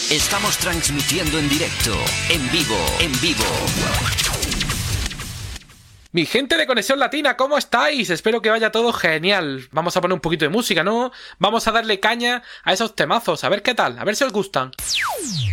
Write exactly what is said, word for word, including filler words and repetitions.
Estamos transmitiendo en directo, en vivo, en vivo. Mi gente de Conexión Latina, ¿cómo estáis? Espero que vaya todo genial. Vamos a poner un poquito de música, ¿no? Vamos a darle caña a esos temazos, a ver qué tal, a ver si os gustan.